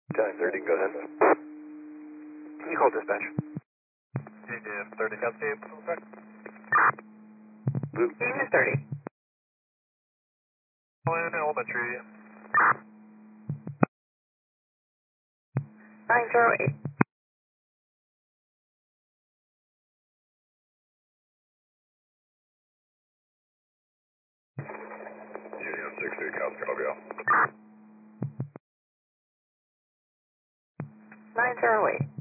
Time 30, go ahead. Can you call dispatch? Union 30 Cascade, okay. Union 30. Plan elementary. 908. Union 60, Cascade, I'll be out. 908.